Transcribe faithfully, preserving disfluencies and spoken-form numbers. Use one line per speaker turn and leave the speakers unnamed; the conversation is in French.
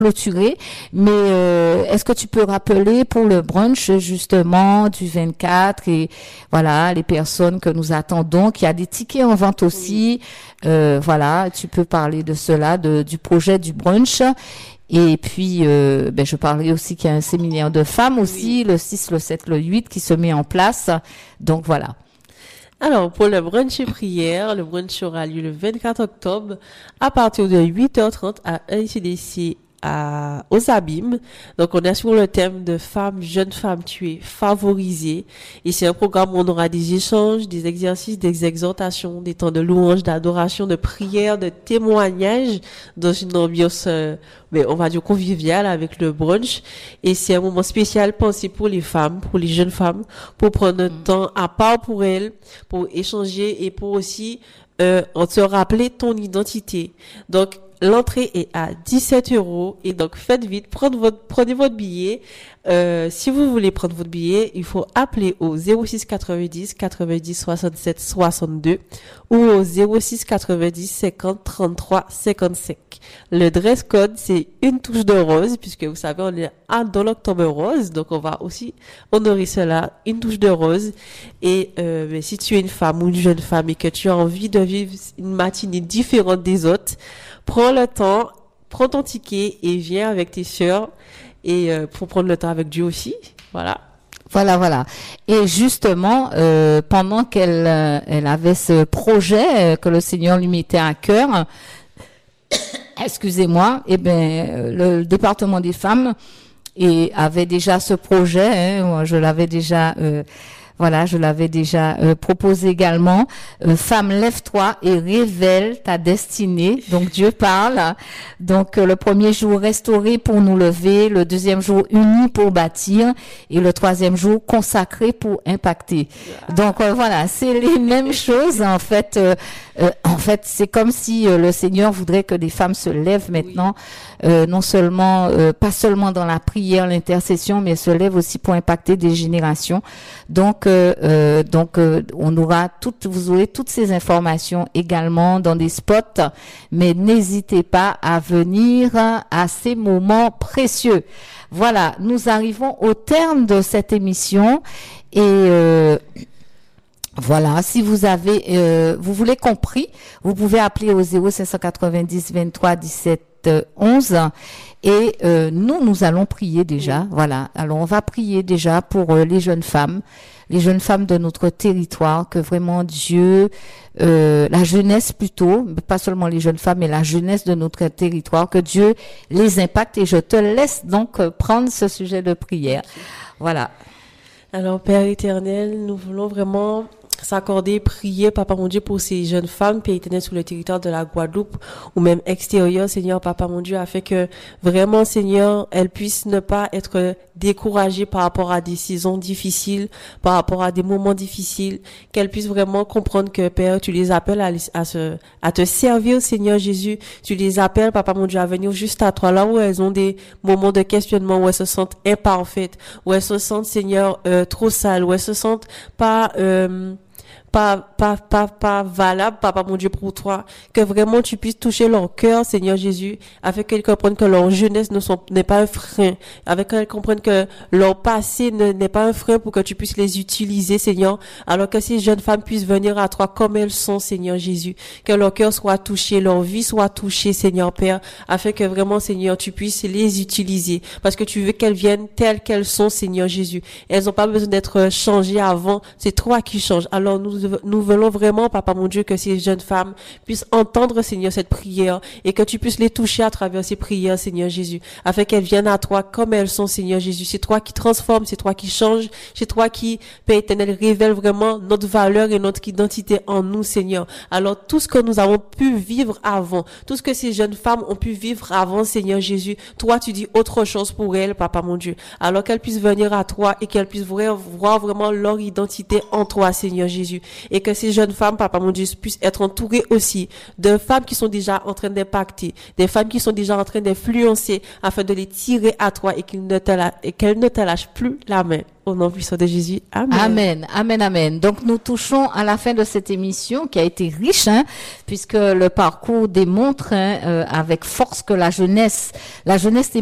clôturer, mais euh, est-ce que tu peux rappeler pour le brunch justement du vingt-quatre et voilà les personnes que nous attendons, qu'il y a des tickets en vente aussi, euh, voilà, tu peux parler de cela, de, du projet du brunch. Et puis, euh, ben, je parlais aussi qu'il y a un séminaire de femmes aussi, oui. le six, le sept, le huit qui se met en place. Donc voilà.
Alors, pour le brunch et prière, le brunch aura lieu le vingt-quatre octobre à partir de huit heures trente à I C D C à, aux Abîmes. Donc, on est sur le thème de femmes, jeunes femmes tuées, favorisées. Et c'est un programme où on aura des échanges, des exercices, des exhortations, des temps de louange, d'adoration, de prière, de témoignage dans une ambiance, euh, mais on va dire conviviale avec le brunch. Et c'est un moment spécial pensé pour les femmes, pour les jeunes femmes, pour prendre un mmh. temps à part pour elles, pour échanger et pour aussi, euh, se rappeler ton identité. Donc, l'entrée est à dix-sept euros et donc faites vite, prenez votre, prenez votre billet. Euh, si vous voulez prendre votre billet, il faut appeler au zéro six quatre-vingt-dix quatre-vingt-dix soixante-sept soixante-deux ou au zéro six quatre-vingt-dix cinquante trente-trois cinquante-cinq. Le dress code, c'est une touche de rose puisque vous savez, on est dans l'octobre rose, donc on va aussi honorer cela, une touche de rose. Et euh, mais si tu es une femme ou une jeune femme et que tu as envie de vivre une matinée différente des autres, prends le temps, prends ton ticket et viens avec tes sœurs et euh, pour prendre le temps avec Dieu aussi. Voilà.
Voilà, voilà. Et justement, euh, pendant qu'elle euh, elle avait ce projet euh, que le Seigneur lui mettait à cœur, excusez-moi, eh ben le département des femmes et avait déjà ce projet. Hein, moi, je l'avais déjà. Euh, Voilà, je l'avais déjà euh, proposé également. Euh, Femme, lève-toi et révèle ta destinée. Donc Dieu parle. Donc euh, le premier jour restauré pour nous lever, le deuxième jour uni pour bâtir et le troisième jour consacré pour impacter. Donc euh, voilà, c'est les mêmes choses en fait. Euh, euh, en fait, c'est comme si euh, le Seigneur voudrait que des femmes se lèvent maintenant, euh, non seulement euh, pas seulement dans la prière, l'intercession, mais se lèvent aussi pour impacter des générations. Donc Euh, euh, donc euh, on aura toutes, vous aurez toutes ces informations également dans des spots, mais n'hésitez pas à venir à ces moments précieux. Voilà, nous arrivons au terme de cette émission et euh, voilà, si vous avez, euh, vous voulez compris, vous pouvez appeler au zéro cinq cent quatre-vingt-dix vingt-trois dix-sept onze et euh, nous, nous allons prier déjà. Voilà, alors on va prier déjà pour euh, les jeunes femmes. Les jeunes femmes de notre territoire, que vraiment Dieu, euh, la jeunesse plutôt, pas seulement les jeunes femmes, mais la jeunesse de notre territoire, que Dieu les impacte. Et je te laisse donc prendre ce sujet de prière. Voilà.
Alors, Père éternel, nous voulons vraiment s'accorder, prier, Papa mon Dieu, pour ces jeunes femmes, Père éternel, sur le territoire de la Guadeloupe ou même extérieur, Seigneur, Papa mon Dieu, afin que vraiment, Seigneur, elles puissent ne pas être découragées par rapport à des saisons difficiles, par rapport à des moments difficiles, qu'elles puissent vraiment comprendre que, Père, tu les appelles à, à, se, à te servir, Seigneur Jésus, tu les appelles, Papa mon Dieu, à venir juste à toi, là où elles ont des moments de questionnement, où elles se sentent imparfaites, où elles se sentent, Seigneur, euh, trop sales, où elles se sentent pas... Euh, pas, pas, pas, pas valable, Papa mon Dieu, pour toi, que vraiment tu puisses toucher leur cœur, Seigneur Jésus, afin qu'elles comprennent que leur jeunesse ne sont, n'est pas un frein, afin qu'elles comprennent que leur passé ne, n'est pas un frein pour que tu puisses les utiliser, Seigneur, alors que ces jeunes femmes puissent venir à toi comme elles sont, Seigneur Jésus, que leur cœur soit touché, leur vie soit touchée, Seigneur Père, afin que vraiment, Seigneur, tu puisses les utiliser, parce que tu veux qu'elles viennent telles qu'elles sont, Seigneur Jésus. Elles n'ont pas besoin d'être changées avant, c'est toi qui changes. Alors nous Nous voulons vraiment, Papa mon Dieu, que ces jeunes femmes puissent entendre, Seigneur, cette prière et que tu puisses les toucher à travers ces prières, Seigneur Jésus, afin qu'elles viennent à toi comme elles sont, Seigneur Jésus. C'est toi qui transformes, c'est toi qui changes, c'est toi qui, Père éternel, révèle vraiment notre valeur et notre identité en nous, Seigneur. Alors tout ce que nous avons pu vivre avant, tout ce que ces jeunes femmes ont pu vivre avant, Seigneur Jésus, toi tu dis autre chose pour elles, Papa mon Dieu. Alors qu'elles puissent venir à toi et qu'elles puissent voir vraiment leur identité en toi, Seigneur Jésus. Et que ces jeunes femmes, papa mon Dieu, puissent être entourées aussi de femmes qui sont déjà en train d'impacter, des femmes qui sont déjà en train d'influencer afin de les tirer à toi et qu'ils ne te la, et qu'elles ne te lâchent plus la main. Au nom puissant de Jésus. Amen.
Amen. Amen, amen. Donc, nous touchons à la fin de cette émission qui a été riche, hein, puisque le parcours démontre, hein, euh, avec force que la jeunesse, la jeunesse